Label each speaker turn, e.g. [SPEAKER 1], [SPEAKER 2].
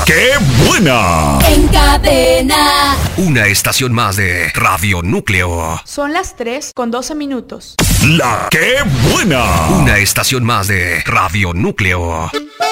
[SPEAKER 1] ¡Qué buena!
[SPEAKER 2] En cadena.
[SPEAKER 3] Una estación más de Radio Núcleo.
[SPEAKER 4] Son las 3:12.
[SPEAKER 1] ¡La qué buena!
[SPEAKER 3] Una estación más de Radio Núcleo.